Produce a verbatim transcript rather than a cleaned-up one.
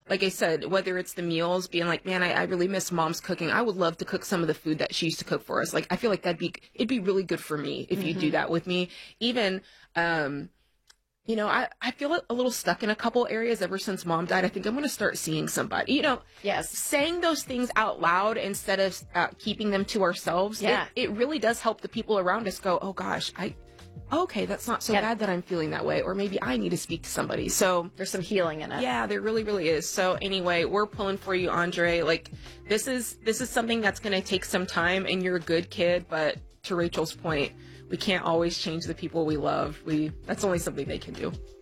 like I said, whether it's the meals, being like, man, I, I really miss mom's cooking. I would love to cook some of the food that she used to cook for us. Like, I feel like that'd be, it'd be really good for me if mm-hmm. you do that with me. Even, um, you know, I, I feel a little stuck in a couple areas ever since mom died. I think I'm going to start seeing somebody, you know, yes, saying those things out loud instead of uh, keeping them to ourselves. Yeah. It, it really does help the people around us go, oh gosh, I, okay, that's not so yep. bad that I'm feeling that way. Or maybe I need to speak to somebody. So there's some healing in it. Yeah, there really, really is. So anyway, we're pulling for you, Andre. Like, this is, this is something that's going to take some time, and you're a good kid. But to Rachel's point, we can't always change the people we love. We, that's only something they can do.